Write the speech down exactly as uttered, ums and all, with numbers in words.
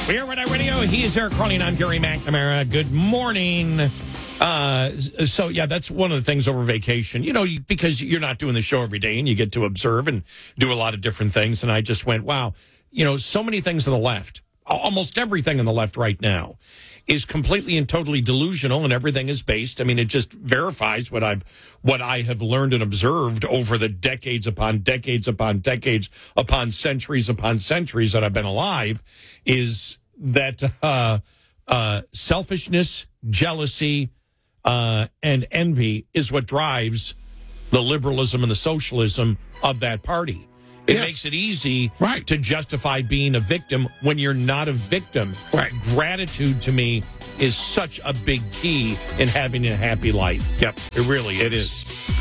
We are Red Eye Radio. He is Eric Crowley, and I'm Gary McNamara. Good morning. Uh, so, yeah, that's one of the things over vacation, you know, you, because you're not doing the show every day and you get to observe and do a lot of different things. And I just went, wow, you know, so many things on the left, almost everything on the left right now is completely and totally delusional, and everything is based. I mean, it just verifies what I've, what I have learned and observed over the decades upon decades upon decades upon centuries upon centuries that I've been alive, is that uh, uh, selfishness, jealousy, uh, and envy is what drives the liberalism and the socialism of that party. It yes. makes it easy right. to justify being a victim when you're not a victim. Right. Gratitude, to me, is such a big key in having a happy life. Yep, It really is. It is.